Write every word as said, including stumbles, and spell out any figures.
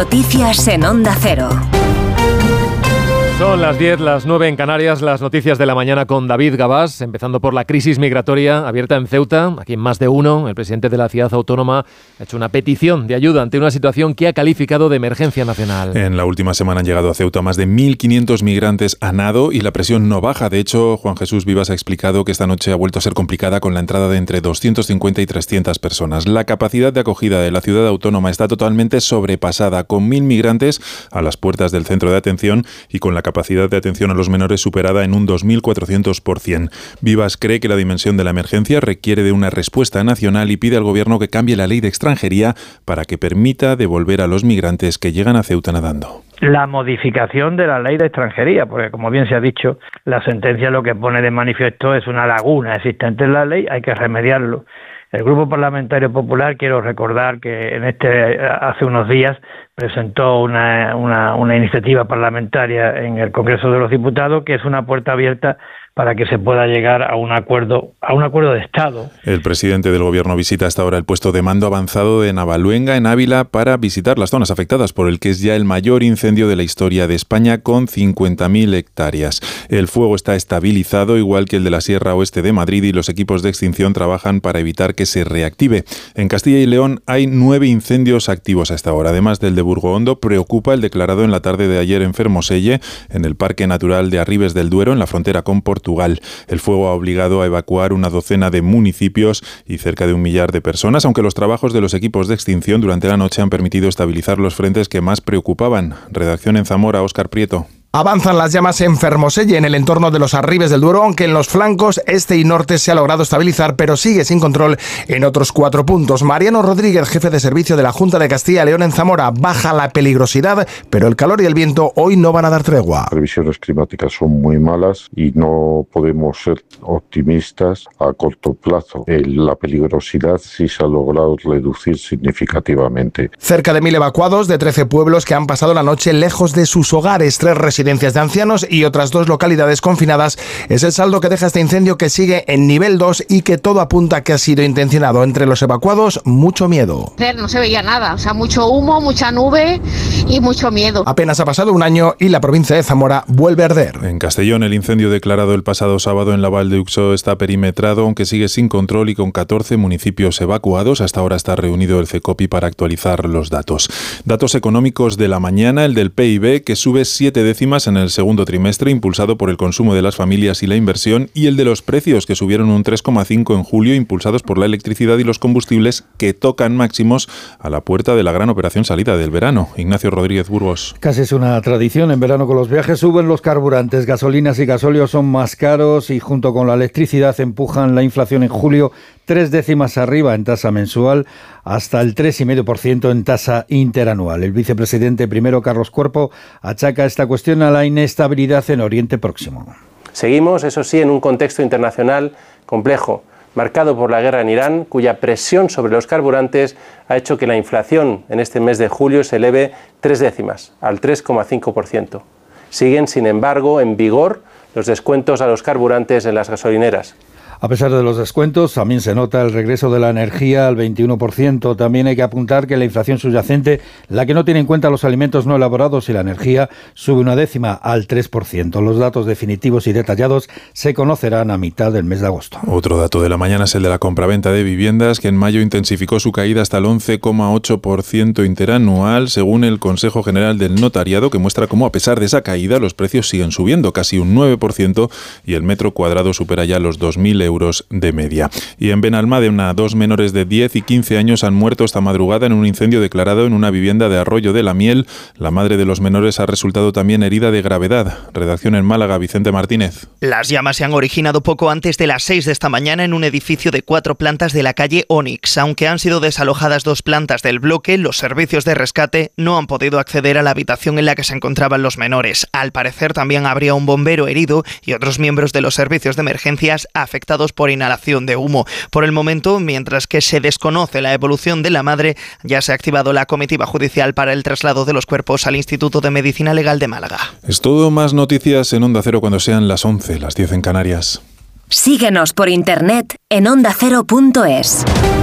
Noticias en Onda Cero. Son las diez, las nueve en Canarias, las noticias de la mañana con David Gabás, empezando por la crisis migratoria abierta en Ceuta. Aquí en Más de Uno, el presidente de la ciudad autónoma ha hecho una petición de ayuda ante una situación que ha calificado de emergencia nacional. En la última semana han llegado a Ceuta más de mil quinientos migrantes a nado y la presión no baja. De hecho, Juan Jesús Vivas ha explicado que esta noche ha vuelto a ser complicada con la entrada de entre doscientos cincuenta y trescientas personas. La capacidad de acogida de la ciudad autónoma está totalmente sobrepasada, con mil migrantes a las puertas del centro de atención y con la capacidad de atención a los menores superada en un dos mil cuatrocientos por ciento. Vivas cree que la dimensión de la emergencia requiere de una respuesta nacional y pide al gobierno que cambie la ley de extranjería para que permita devolver a los migrantes que llegan a Ceuta nadando. La modificación de la ley de extranjería, porque como bien se ha dicho, la sentencia lo que pone de manifiesto es una laguna existente en la ley, hay que remediarlo. El Grupo Parlamentario Popular, quiero recordar que en este hace unos días presentó una, una, una iniciativa parlamentaria en el Congreso de los Diputados, que es una puerta abierta para que se pueda llegar a un acuerdo a un acuerdo de Estado. El presidente del Gobierno visita hasta ahora el puesto de mando avanzado de Navaluenga, en Ávila, para visitar las zonas afectadas por el que es ya el mayor incendio de la historia de España, con cincuenta mil hectáreas. El fuego está estabilizado, igual que el de la Sierra Oeste de Madrid, y los equipos de extinción trabajan para evitar que se reactive. En Castilla y León hay nueve incendios activos hasta ahora. Además del de Burgohondo, preocupa el declarado en la tarde de ayer en Fermoselle, en el Parque Natural de Arribes del Duero, en la frontera con Portugal. El fuego ha obligado a evacuar una docena de municipios y cerca de un millar de personas, aunque los trabajos de los equipos de extinción durante la noche han permitido estabilizar los frentes que más preocupaban. Redacción en Zamora, Óscar Prieto. Avanzan las llamas en Fermoselle, en el entorno de los Arribes del Duero, aunque en los flancos este y norte se ha logrado estabilizar, pero sigue sin control en otros cuatro puntos. Mariano Rodríguez, jefe de servicio de la Junta de Castilla y León en Zamora: baja la peligrosidad, pero el calor y el viento hoy no van a dar tregua. Las previsiones climáticas son muy malas y no podemos ser optimistas a corto plazo. La peligrosidad sí se ha logrado reducir significativamente. Cerca de mil evacuados de trece pueblos que han pasado la noche lejos de sus hogares, tres residencias de ancianos y otras dos localidades confinadas. Es el saldo que deja este incendio, que sigue en nivel dos y que todo apunta a que ha sido intencionado. Entre los evacuados, mucho miedo. No se veía nada, o sea, mucho humo, mucha nube y mucho miedo. Apenas ha pasado un año y la provincia de Zamora vuelve a arder. En Castellón, el incendio declarado el pasado sábado en la Val de Uxó está perimetrado, aunque sigue sin control y con catorce municipios evacuados. Hasta ahora está reunido el CECOPI para actualizar los datos. Datos económicos de la mañana: el del P I B, que sube siete décimas en el segundo trimestre, impulsado por el consumo de las familias y la inversión, y el de los precios, que subieron un tres coma cinco en julio, impulsados por la electricidad y los combustibles, que tocan máximos a la puerta de la gran operación salida del verano. Ignacio Rodríguez Burgos. Casi es una tradición en verano con los viajes, suben los carburantes, gasolinas y gasóleos son más caros y junto con la electricidad empujan la inflación en julio tres décimas arriba en tasa mensual, hasta el tres coma cinco por ciento en tasa interanual. El vicepresidente primero, Carlos Cuerpo, achaca esta cuestión a la inestabilidad en Oriente Próximo. Seguimos, eso sí, en un contexto internacional complejo, marcado por la guerra en Irán, cuya presión sobre los carburantes ha hecho que la inflación en este mes de julio se eleve tres décimas, al tres coma cinco por ciento. Siguen, sin embargo, en vigor los descuentos a los carburantes en las gasolineras. A pesar de los descuentos, también se nota el regreso de la energía al veintiuno por ciento. También hay que apuntar que la inflación subyacente, la que no tiene en cuenta los alimentos no elaborados y la energía, sube una décima al tres por ciento. Los datos definitivos y detallados se conocerán a mitad del mes de agosto. Otro dato de la mañana es el de la compraventa de viviendas, que en mayo intensificó su caída hasta el once coma ocho por ciento interanual, según el Consejo General del Notariado, que muestra cómo, a pesar de esa caída, los precios siguen subiendo casi un nueve por ciento y el metro cuadrado supera ya los dos mil euros de media. Y en Benalmádena, dos menores de diez y quince años han muerto esta madrugada en un incendio declarado en una vivienda de Arroyo de la Miel. La madre de los menores ha resultado también herida de gravedad. Redacción en Málaga, Vicente Martínez. Las llamas se han originado poco antes de las seis de esta mañana en un edificio de cuatro plantas de la calle Onix. Aunque han sido desalojadas dos plantas del bloque, los servicios de rescate no han podido acceder a la habitación en la que se encontraban los menores. Al parecer también habría un bombero herido y otros miembros de los servicios de emergencias afectados por inhalación de humo. Por el momento, mientras que se desconoce la evolución de la madre, ya se ha activado la comitiva judicial para el traslado de los cuerpos al Instituto de Medicina Legal de Málaga. Es todo. Más noticias en Onda Cero cuando sean las once, las diez en Canarias. Síguenos por internet en onda cero punto es.